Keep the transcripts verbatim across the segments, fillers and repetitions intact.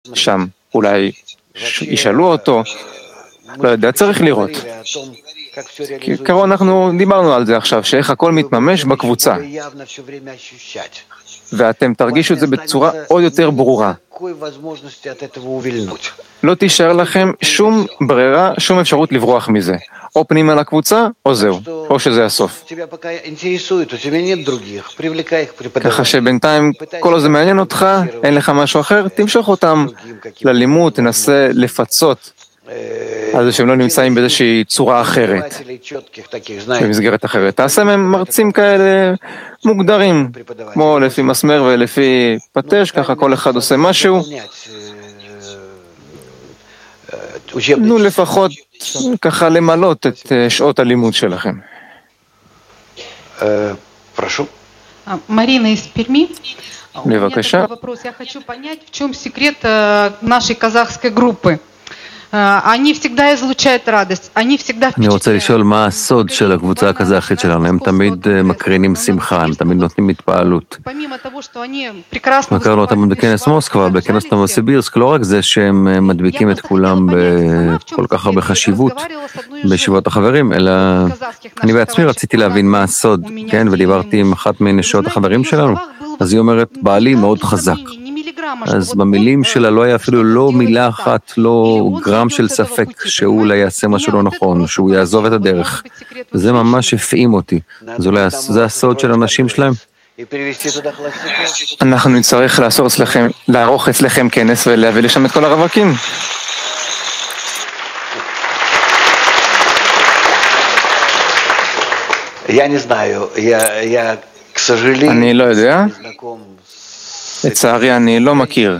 שם. אולי ישאלו אותו, לא יודע, צריך לראות. כי ככה אנחנו דיברנו על זה עכשיו, שאיך הכל מתממש בקבוצה. ואתם תרגישו את זה בצורה עוד יותר ברורה. לא תישאר לכם שום ברירה, שום אפשרות לברוח מזה. או פנימה לקבוצה, או זהו, או שזה הסוף. ככה שבינתיים כל זה מעניין אותך, אין לך משהו אחר, תמשוך אותם ללימוד, תנסה לפצות על זה שהם לא נמצאים באיזושהי צורה אחרת, במסגרת אחרת. תעשה מהם מרצים כאלה מוגדרים, כמו לפי מסמר ולפי פטש, ככה כל אחד עושה משהו. נו לפחות ככה למלות את שעות הלימוד שלכם. Прошу. Марина из Перми. У меня Бывакаша. такой вопрос. Я хочу понять, в чем секрет э, нашей казахской группы. Э, Они всегда излучают радость. Они всегда אני רוצה впечатляют. לשאול מה הסוד של הקבוצה הקזחית שלנו. הם תמיד אה, מקרינים שמחה, הם תמיד נותנים התפעלות. Помимо того, что они прекрасно הכרנו אותם выступают בכנס в מוסקבה, Швабске, בכנס общались נובוסיבירסק, לא רק זה שהם אה, מדביקים את כולם בכל כך הרבה חשיבות בישיבות החברים, אלא אני בעצמי רציתי להבין מה הסוד, כן? ודיברתי עם אחת מנשות החברים שלנו, אז היא אומרת, בעלי מאוד חזק. אז במילים שלה לא היה אפילו לא מילה אחת, לא גרם של ספק שהוא אולי יעשה משהו לא נכון, שהוא יעזוב את הדרך. זה ממש הפעים אותי. זה אולי זה הסוד של האנשים שלהם. אנחנו נצטרך לעשות אצלכם, לערוך אצלכם כנס ולהביא לשם את כל הרווקים. Я не знаю, я, я, к сожалению, אני לא יודע, не знаком с לצערי אני לא מכיר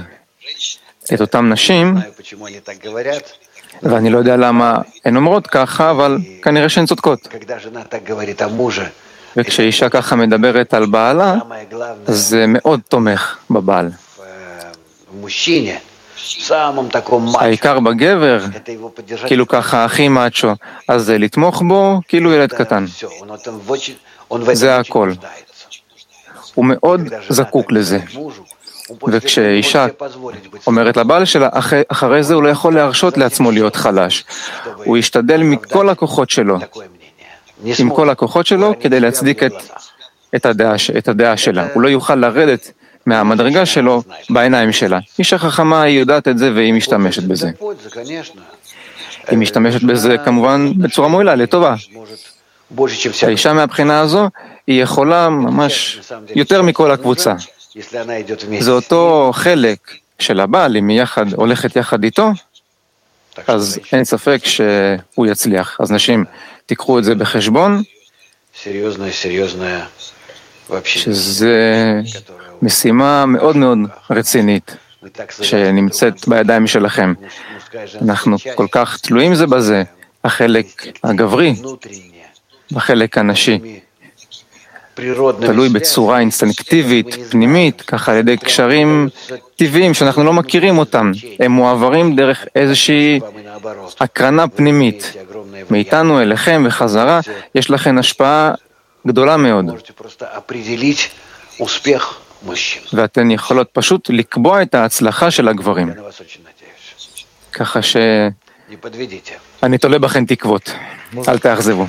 את אותם נשים, знаю, почему они так говорят. ואני לא יודע למה הן אומרות ככה, אבל כנראה שהן צודקות. Когда жена так говорит о муже, וכשאישה ככה מדברת על בעלה, самое главное אז זה מאוד תומך בבעל. в, э, в мужчине, в самом таком мачо, העיקר בגבר, это его поддержать. כאילו ככה הכי מאצ'ו, אז זה לתמוך בו כאילו ילד קטן. Всё, он, в этом очень- он в этом זה очень הכל. нуждается. הוא מאוד Когда жена זקוק так לזה. говорит мужу, он после этого וכשאישה не может себе позволить быть אומרת לבעל שלה, אחרי, אחרי זה הוא לא יכול להרשות לעצמו להיות חלש. הוא ישתדל מכל הכוחות שלו, такое мнение. Не עם сможет כל הכוחות שלו, говорить כדי себя להצדיק в את, глазах. את, הדעה, ש- את הדעה שלה. הוא לא יוכל לרדת מהמדרגה שלו בעיניים שלה. אישה חכמה, היא יודעת את זה והיא משתמשת בזה. Это польза, конечно. היא משתמשת בזה כמובן בצורה מועילה, לטובה. Может, больше, чем вся האישה מהבחינה הזו, היא יכולה ממש יותר מכל הקבוצה. если она идет вместе. זה אותו חלק של הבעל, אם היא יחד, הולכת יחד איתו, Так что אז женщина, אין ספק שהוא יצליח. אז נשים, תיקחו את זה בחשבון, серьезная, серьезная вообще. שזה משימה מאוד מאוד רצינית, Мы так завязаны שנמצאת בידיים שלכם. друг на друга. Мужская, женская אנחנו часть, כל כך תלויים זה בזה, החלק הגברי, внутренняя, בחלק הנשי, природными תלוי связями, בצורה אינסטינקטיבית, мы не знаем. פנימית, ככה על ידי קשרים טבעיים שאנחנו לא מכירים אותם. הם מועברים דרך איזושהי Вам и наоборот. הקרנה Вы פנימית. имеете огромное влияние. מאיתנו אליכם וחזרה, יש לכם השפעה גדולה מאוד, Можете просто определить успех мужчин. ואתן יכולות פשוט לקבוע את ההצלחה של הגברים. Я на вас очень надеюсь. ככה שאני Не подведите. תולה בכם תקוות, אל תאכזבו.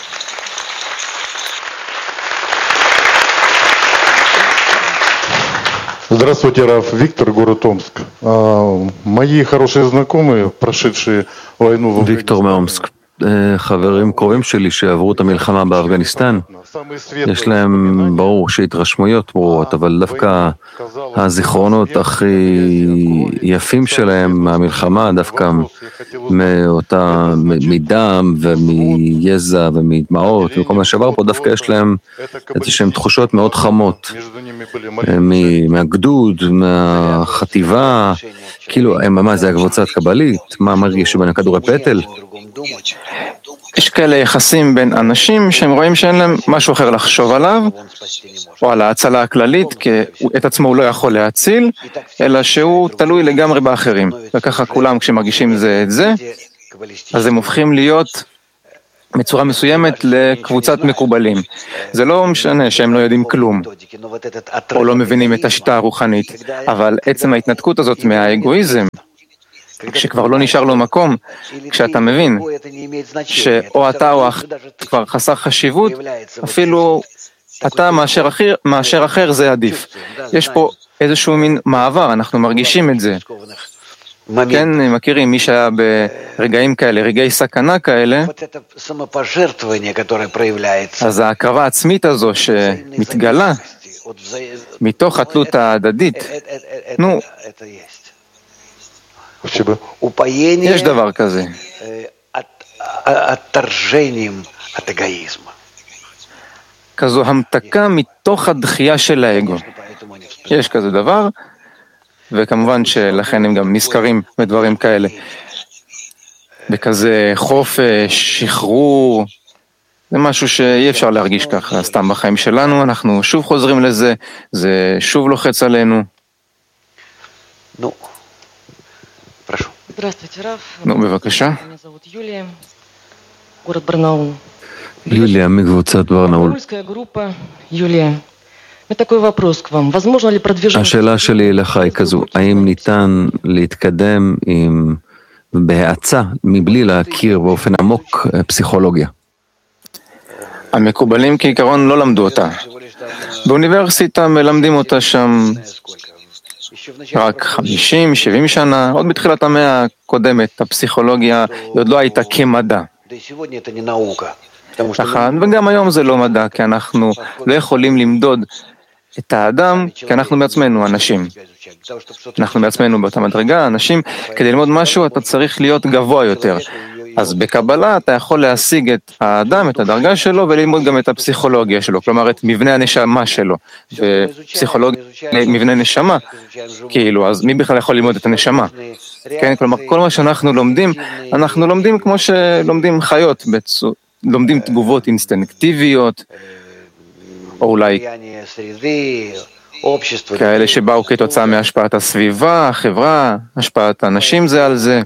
Здравствуйте, Раф. Виктор, город Омск. А, Мои хорошие знакомые, прошедшие войну в ויקטור מאומסק, אה, חברים קרובים שלי שעברו את המלחמה באפגניסטן, Самые יש светлые להם воспоминания. ברור שהתרשמויות ברורות, אבל דווקא הזיכרונות הכי יפים שלהם מהמלחמה, דווקא מאותה, מדם ומיזע ומדמעות וכל מה שעבר פה, דווקא יש להם איזשהם תחושות מאוד חמות, אה, מ- מהגדוד, מהחטיבה, כאילו, הם- מה זה הקבוצת קבלית? מה מרגיש בין הכדורי פטל? יש כאלה יחסים בין אנשים שהם רואים שאין להם משהו אחר לחשוב עליו, או על ההצלה הכללית, כי הוא- את עצמו הוא לא יכול להציל, אלא שהוא תלוי לגמרי באחרים. וככה כולם כשמרגישים זה את זה, אז הם הופכים להיות בצורה מסוימת לקבוצת מקובלים. זה לא משנה שהם לא יודעים כלום, או לא מבינים את השיטה הרוחנית, אבל עצם ההתנתקות הזאת מהאגואיזם, שכבר לא נשאר לו מקום, כשאתה מבין שאו אתה או אחר כבר חסר חשיבות, אפילו אתה מאשר אחר, מאשר אחר זה עדיף. יש פה איזשהו מין מעבר, אנחנו מרגישים את זה. כן, מכירים, מי שהיה ברגעים כאלה, רגעי סכנה כאלה, אז ההקרבה העצמית הזו שמתגלה מתוך התלות ההדדית, נו, יש דבר כזה. כזו המתקה מתוך הדחייה של האגו. יש כזה דבר, וכמובן שלכן הם גם נזכרים בדברים כאלה. בכזה חופש, שחרור, זה משהו שאי אפשר להרגיש ככה, סתם בחיים שלנו, אנחנו שוב חוזרים לזה, זה שוב לוחץ עלינו. נו, прошу. Здравствуйте, Раф. נו, בבקשה. Меня зовут Юлия, город Барнаул. יוליה מקבוצת ברנאול. Барнаульская группа. Юлия, у меня такой вопрос к вам. Возможно ли продвижение... השאלה שלי אליך היא כזו, האם ניתן להתקדם עם בהאצה מבלי להכיר באופן עמוק פסיכולוגיה? המקובלים כעיקרון לא למדו אותה. באוניברסיטה מלמדים אותה שם רק חמישים שבעים שנה, עוד בתחילת המאה הקודמת, הפסיכולוגיה עוד לא הייתה כמדע. וגם היום זה לא מדע, כי אנחנו לא יכולים למדוד את האדם, כי אנחנו בעצמנו אנשים. אנחנו בעצמנו באותה מדרגה, אנשים, כדי ללמוד משהו אתה צריך להיות גבוה יותר. אז בקבלה אתה יכול להשיג את האדם, את הדרגה שלו, וללמוד גם את הפסיכולוגיה שלו, כלומר את מבנה הנשמה שלו. ופסיכולוגיה, מבנה נשמה, כאילו, אז מי בכלל יכול ללמוד את הנשמה? כן, כלומר, כל מה שאנחנו לומדים, אנחנו לומדים כמו שלומדים חיות, בצו, לומדים תגובות אינסטינקטיביות, או אולי כאלה שבאו כתוצאה מהשפעת הסביבה, החברה, השפעת האנשים זה על זה.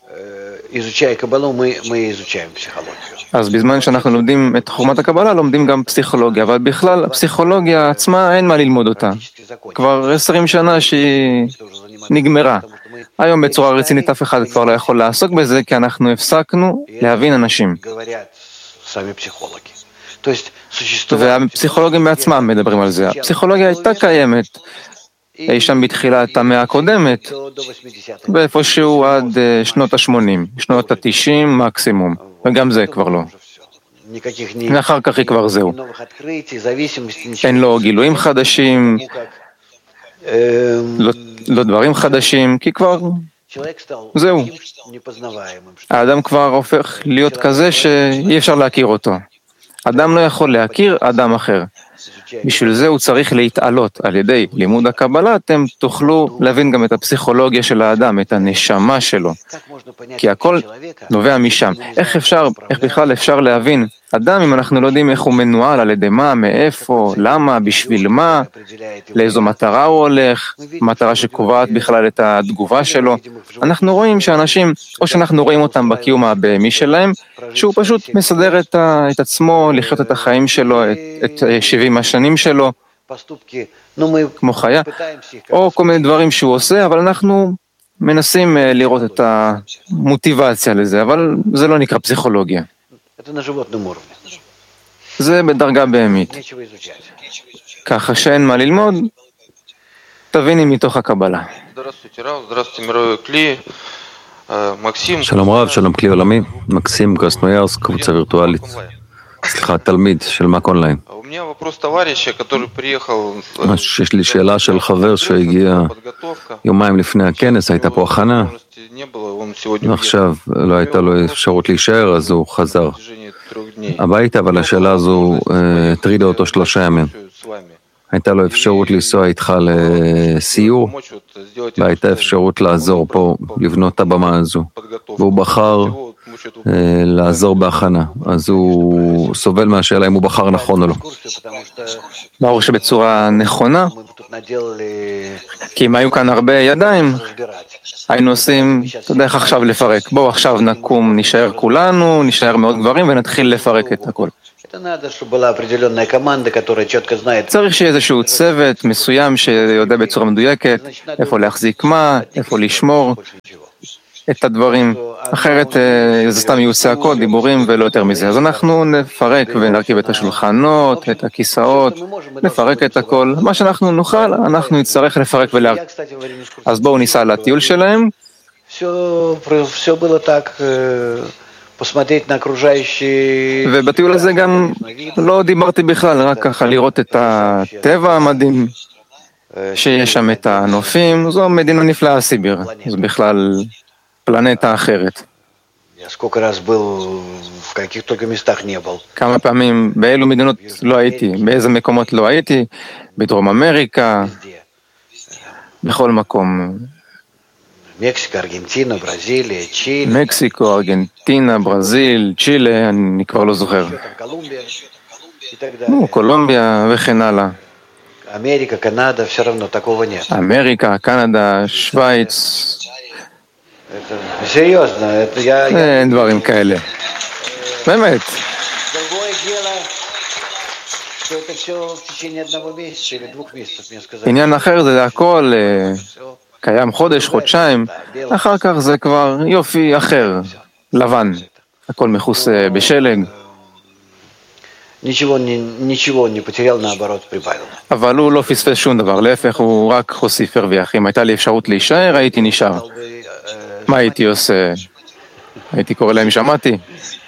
אז בזמן שאנחנו לומדים את חוכמת הקבלה, לומדים גם פסיכולוגיה, אבל בכלל הפסיכולוגיה עצמה אין מה ללמוד אותה. כבר עשרים שנה שהיא נגמרה. היום בצורה רצינית אף אחד כבר לא יכול לעסוק בזה, כי אנחנו הפסקנו להבין אנשים. והפסיכולוגים בעצמם מדברים על זה. הפסיכולוגיה הייתה קיימת אי שם בתחילת המאה הקודמת, ואיפשהו עד שנות ה-שמונים, שנות ה-תשעים מקסימום, וגם זה כבר לא. ואחר כך היא כבר זהו. אין לו גילויים חדשים, לא, לא דברים חדשים, כי כבר זהו. האדם כבר הופך להיות כזה שאי אפשר להכיר אותו. אדם לא יכול להכיר אדם אחר. בשביל זה הוא צריך להתעלות. על ידי לימוד הקבלה אתם תוכלו להבין גם את הפסיכולוגיה של האדם, את הנשמה שלו. כי הכל נובע משם. איך אפשר, איך בכלל אפשר להבין אדם אם אנחנו לא יודעים איך הוא מנוהל, על ידי מה, מאיפה, למה, בשביל מה, לאיזו מטרה הוא הולך, מטרה שקובעת בכלל את התגובה שלו. אנחנו רואים שאנשים, או שאנחנו רואים אותם בקיום הבהמי שלהם, שהוא פשוט מסדר את, ה, את עצמו, לחיות את החיים שלו, את, את שבעים השנים שלו, כמו חיה, או כל מיני דברים שהוא עושה, אבל אנחנו מנסים לראות את המוטיבציה לזה, אבל זה לא נקרא פסיכולוגיה. זה בדרגה בהמית. ככה שאין מה ללמוד, תביני מתוך הקבלה. שלום רב, שלום כלי עולמי, מקסים קרסנויארסק, קבוצה וירטואלית. סליחה, תלמיד של מק אונליין. יש לי שאלה של חבר שהגיע יומיים לפני הכנס, הייתה פה הכנה, ועכשיו לא הייתה לו אפשרות להישאר, אז הוא חזר הביתה, אבל השאלה הזו הטרידה אותו שלושה ימים. הייתה לו אפשרות לנסוע איתך לסיור, והייתה אפשרות לעזור פה, לבנות את הבמה הזו. והוא בחר לעזור בהכנה. אז הוא סובל מהשאלה אם הוא בחר נכון או לא. ברור שבצורה נכונה, כי אם היו כאן הרבה ידיים, היינו עושים, אתה יודע איך עכשיו לפרק. בואו עכשיו נקום, נשאר כולנו, נשאר מאוד גברים ונתחיל לפרק את הכל. צריך שיהיה איזשהו צוות מסוים שיודע בצורה מדויקת איפה להחזיק מה, איפה לשמור את הדברים. אחרת זה סתם יהיו צעקות, דיבורים ולא יותר מזה. אז אנחנו נפרק ונרכיב את השולחנות, את הכיסאות, נפרק את הכל. מה שאנחנו נוכל, אנחנו נצטרך לפרק ולהרכיב. אז בואו ניסע לטיול שלהם. ובטיול הזה גם לא דיברתי בכלל, רק ככה לראות את הטבע המדהים שיש שם, את הנופים. זו מדינה נפלאה, סיביר, זה בכלל פלנטה אחרת. כמה פעמים, באילו מדינות לא הייתי, באיזה מקומות לא הייתי, בדרום אמריקה, בכל מקום. מקסיקו, ארגנטינה, ברזיליה, צ'ילה. מקסיקו, ארגנטינה, ברזיל, צ'ילה, אני כבר לא זוכר. נו, קולומביה וכן הלאה. אמריקה, קנדה, все равно такого нет. אמריקה, קנדה, שוויץ. серьезно, это я אין דברים כאלה. באמת. עניין אחר זה הכל קיים חודש, חודשיים, אחר כך זה כבר יופי אחר, לבן, הכל מכוסה בשלג. אבל הוא לא פספס שום דבר, להפך הוא רק הוסיף הרוויח. אם הייתה לי אפשרות להישאר, הייתי נשאר. מה הייתי עושה? הייתי קורא להם שמעתי.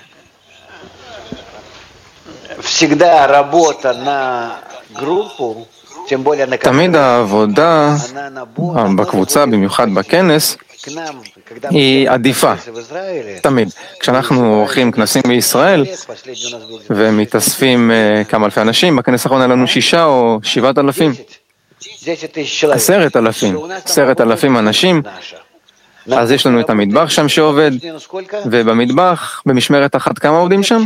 תמיד העבודה בקבוצה, במיוחד בכנס, היא עדיפה. תמיד. כשאנחנו עורכים כנסים בישראל ומתאספים כמה אלפי אנשים, בכנס האחרון היה לנו שישה או שבעת אלפים. עשרת אלפים. עשרת אלפים אנשים. אז יש לנו את המטבח שם שעובד, ובמטבח, במשמרת אחת, כמה עובדים שם?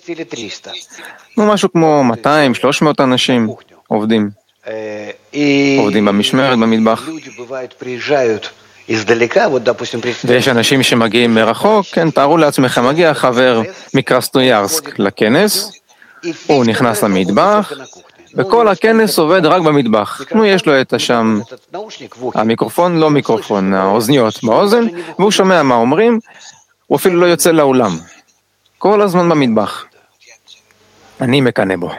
משהו כמו מאתיים שלוש מאות אנשים עובדים. עובדים במשמרת, במטבח. ויש אנשים שמגיעים מרחוק, כן, תארו לעצמכם, מגיע חבר מקרסנויארסק לכנס, הוא נכנס למטבח, וכל הכנס עובד רק במטבח. נו, יש לו את השם, המיקרופון, לא מיקרופון, האוזניות באוזן, והוא שומע מה אומרים, הוא אפילו לא יוצא לאולם. כל הזמן במטבח. אני מקנא בו.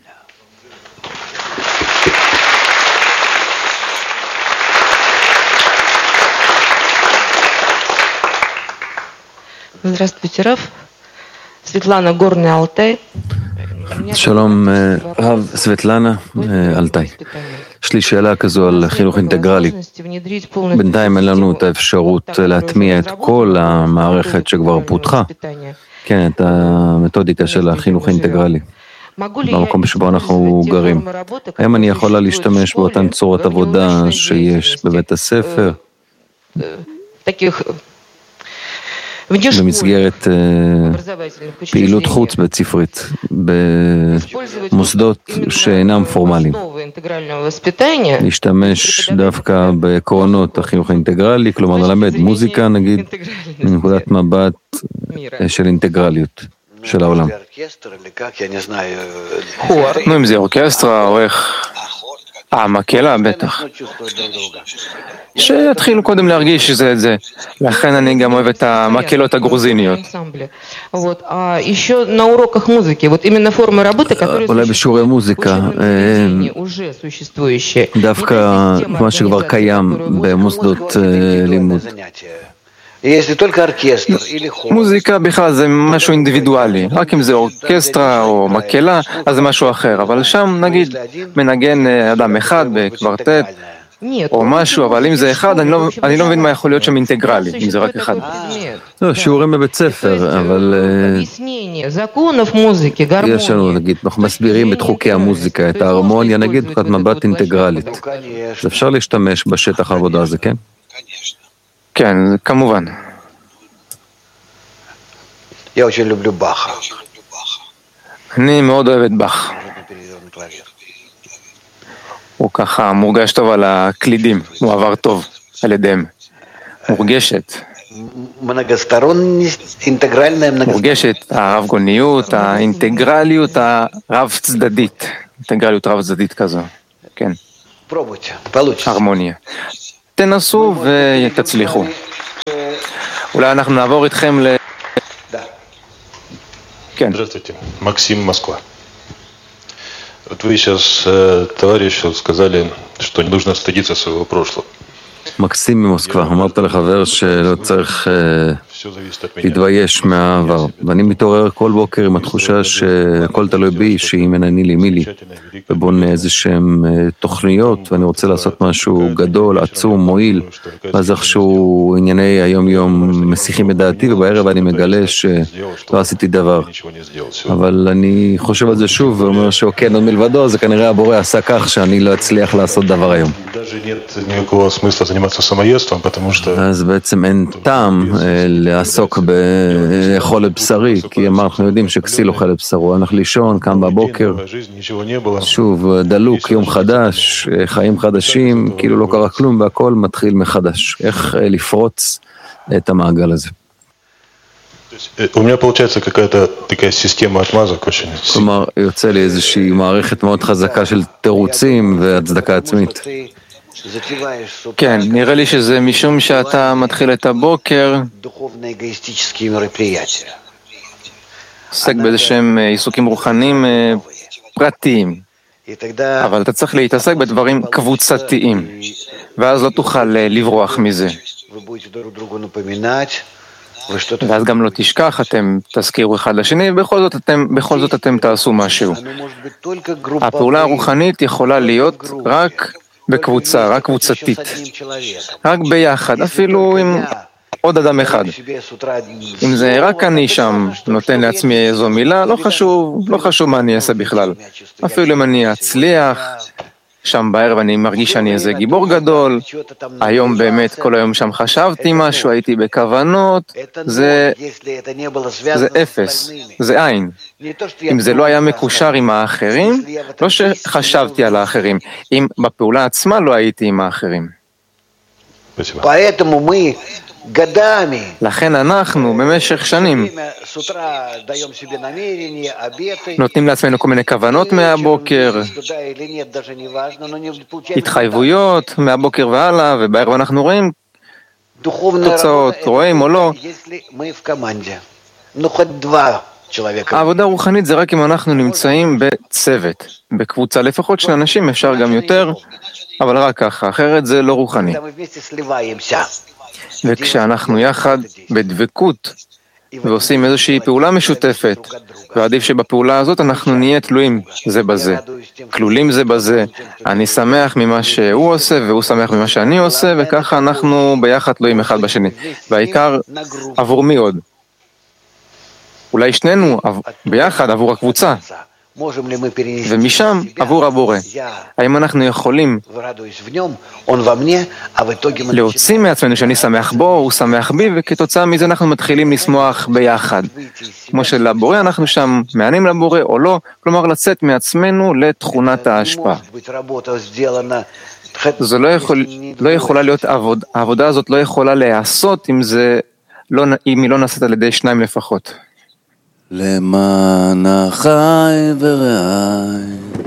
Здравствуйте, Рав. Светлана, Горный Алтай. שלום, רב סבטלנה, אלטאי. יש לי שאלה כזו על חינוך אינטגרלי. בינתיים אין לנו את האפשרות להטמיע את כל המערכת שכבר פותחה, כן, את המתודיקה של החינוך האינטגרלי, במקום שבו אנחנו גרים. האם אני יכולה להשתמש באותן צורת עבודה שיש בבית הספר? במסגרת פעילות חוץ בית ספרית, במוסדות שאינם פורמליים. להשתמש דווקא בעקרונות החינוך האינטגרלי, כלומר ללמד מוזיקה נגיד, מנקודת מבט של אינטגרליות של העולם. נו, אם זה אורקסטרה או איך... אה, מקהלה, בטח. שיתחילו קודם להרגיש שזה את זה. לכן אני גם אוהב את המקהלות הגרוזיניות. אולי בשיעורי מוזיקה, דווקא מה שכבר קיים במוסדות לימוד. מוזיקה בכלל זה משהו אינדיבידואלי, רק אם זה אורקסטרה או מקהלה, אז זה משהו אחר, אבל שם נגיד מנגן אדם אחד בקוורטט או משהו, אבל אם זה אחד, אני לא, אני לא מבין מה יכול להיות שם אינטגרלי, אם זה רק אחד. לא, שיעורים בבית ספר, אבל יש לנו, נגיד, אנחנו מסבירים את חוקי המוזיקה, את ההרמוניה, נגיד, מבחינת מבט אינטגרלית. אז אפשר להשתמש בשטח העבודה הזה, כן? כן, כמובן. Я очень люблю Баха. אני מאוד אוהב את באך. הוא ככה מורגש טוב על הקלידים, הוא עבר טוב על ידיהם. מורגשת. מורגשת הרב גוניות, האינטגרליות הרב צדדית. אינטגרליות רב צדדית כזו, כן. הרמוניה. תנסו ותצליחו. אולי אנחנו נעבור איתכם ל... כן. Здравствуйте, Максим, Москва. Вот вы сейчас э, товарищу сказали, что не нужно стыдиться своего прошлого. מקסים ממוסקבה, אמרת לחבר שלא צריך להתבייש מהעבר, ואני מתעורר כל בוקר עם התחושה שהכל תלוי בי, שאם אין אני לי מי לי, ובונה איזה שהם תוכניות, ואני רוצה לעשות משהו גדול, עצום, מועיל, ואז איכשהו ענייני היום יום מסיחים את דעתי, ובערב אני מגלה שלא עשיתי דבר. אבל אני חושב על זה שוב, ואומר שאוקיי, עוד מלבדו, זה כנראה הבורא עשה כך שאני לא אצליח לעשות דבר היום. אז בעצם אין טעם לעסוק לאכול את בשרי, כי אנחנו יודעים שכסיל אוכל את בשרו, הלך לישון, קם בבוקר, שוב דלוק, יום חדש, חיים חדשים, כאילו לא קרה כלום והכל מתחיל מחדש. איך לפרוץ את המעגל הזה? У меня получается какая-то такая система отмазок очень. כלומר, יוצא לי איזושהי מערכת מאוד חזקה של תירוצים והצדקה עצמית. כן, נראה לי שזה משום שאתה מתחיל את הבוקר, עוסק באיזה שהם עיסוקים רוחניים פרטיים, אבל אתה צריך להתעסק בדברים קבוצתיים, ואז לא תוכל לברוח מזה. ואז גם לא תשכח, אתם תזכירו אחד לשני, ובכל זאת אתם, בכל זאת אתם תעשו משהו. הפעולה הרוחנית יכולה להיות רק בקבוצה, רק קבוצתית, רק ביחד, אפילו עם עוד אדם אחד. אם זה רק אני שם נותן לעצמי איזו מילה, לא חשוב, לא חשוב מה אני אעשה בכלל. אפילו אם אני אצליח, שם בערב אני מרגיש שאני איזה גיבור גדול, היום באמת כל היום שם חשבתי משהו, הייתי בכוונות, זה, זה אפס, זה עין. אם זה לא היה מקושר עם האחרים, לא שחשבתי על האחרים, אם בפעולה עצמה לא הייתי עם האחרים. לכן אנחנו במשך שנים נותנים לעצמנו כל מיני כוונות מהבוקר, התחייבויות מהבוקר והלאה, ובערב אנחנו רואים תוצאות, רואים או לא. העבודה הרוחנית זה רק אם אנחנו נמצאים בצוות, בקבוצה לפחות של אנשים, אפשר גם יותר, אבל רק ככה, אחרת זה לא רוחני. וכשאנחנו יחד בדבקות ועושים איזושהי פעולה משותפת, ועדיף שבפעולה הזאת אנחנו נהיה תלויים זה בזה, כלולים זה בזה, אני שמח ממה שהוא עושה והוא שמח ממה שאני עושה, וככה אנחנו ביחד תלויים אחד בשני. והעיקר עבור מי עוד? אולי שנינו ביחד עבור הקבוצה, ומשם עבור הבורא. האם אנחנו יכולים להוציא מעצמנו שאני שמח בו, הוא שמח בי, וכתוצאה מזה אנחנו מתחילים לשמוח ביחד. כמו שלבורא אנחנו שם מענים לבורא או לא, כלומר לצאת מעצמנו לתכונת ההשפעה. זה לא יכול, לא יכולה להיות עבוד, העבודה הזאת לא יכולה להיעשות אם זה לא, אם היא לא נעשית על ידי שניים לפחות. למען החי ורעי